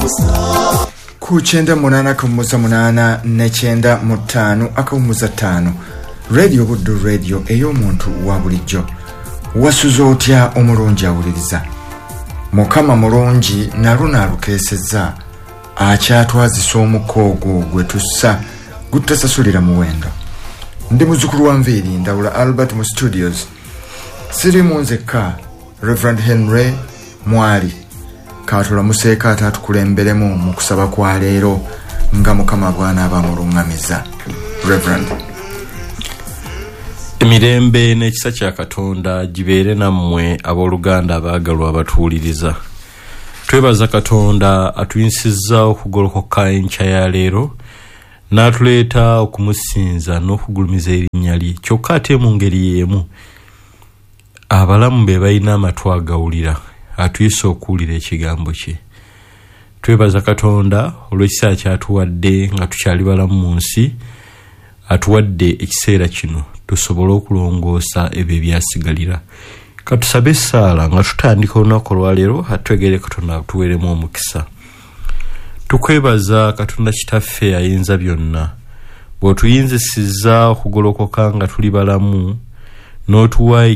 ku 98.8 ne 95 akawumuza 5 Radio Buddu Radio ey'omuntu wa bulijjo. Wasuza otya omulungi awuliriza. Mukama mulungi naluna alukeesezza akyatwazisa omukoogo gwe tussa gutasasulira muwendo. Ndi muzukulu wa Nviiri Ndawula Albert mu studios. Siri munzeka Reverend Henry Mwali katula museeka atatukulemberemu mu kusaba kwa leero nga Mukama bwana abamulungamiza. Reverend emirembe n'ekisa kya Katonda gibeere nammwe abooluganda abaagalwa abatuwuliriza. Twebaza Katonda atuyinsiza okugolokoka enkya ya leero n'atuleeta okumusinza n'okugulumiza erinnya lye, kyokka ate mu ngeri y'emu abalamu be balina amatu agawulira atuyise okuwulira ekigambo kye. Twebaza Katonda olw'ekisa kyatuwadde nga tukyali balamu mu nsi, atuwadde ekiseera kino tusobole okulongoosa ebyo ebyasigalira. Katusabe essaala nga tutandika olunaku olwaleero atwegere Katonda atuweeremu omukisa. Tukwebaza Katonda kitaffe ayinza byonna bw'otuyinzisizza okugolokoka nga tuli balamu n'otuwa